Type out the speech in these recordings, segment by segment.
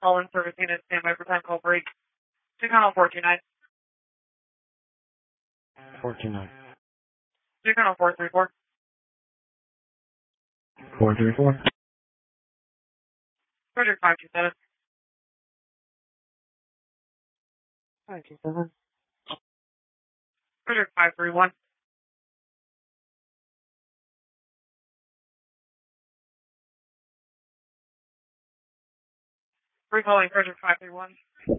call in service unit, standby for time call break. Chicano 429. 429. Chicano 434. 434. Frederick 527. 527. Frederick 531. Recalling Frederick 531.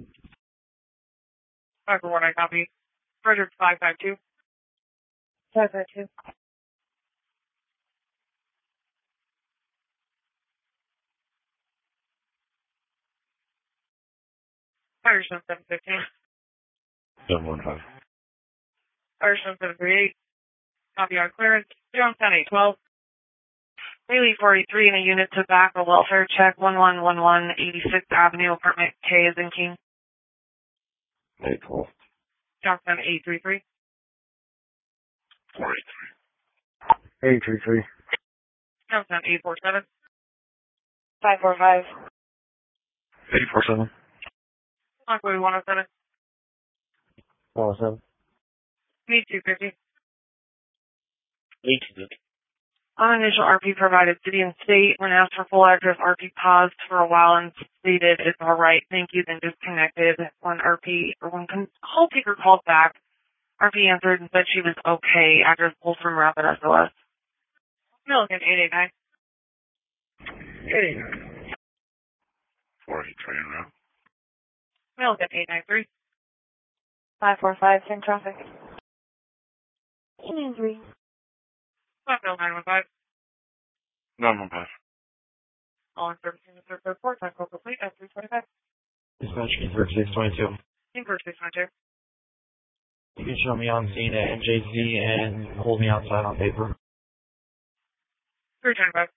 541, I copy. Frederick 552. 552. Firestone 715. 715. Firestone 738. Copy on clearance. Jonestown 812. Haley 43 in a unit tobacco welfare check 1111 86th Avenue, apartment K is in King. 812. Johnstown 833. 483. 833. Johnstown 847. 545. 847. Lockwood 107. 107. Need 250. 850. On initial RP provided city and state. When asked for full address, RP paused for a while and stated it's all right. Thank you. Then disconnected. When call taker called back, RP answered and said she was okay. Address pulled from Rapid SOS. Milligan 889. 889. 483 now. Milligan 893. 545, same traffic. 893. 915. 915. All in service unit 334. Time call complete at 325. Dispatch convert 622. Convert 692. You can show me on scene at NJZ and hold me outside on paper. 325.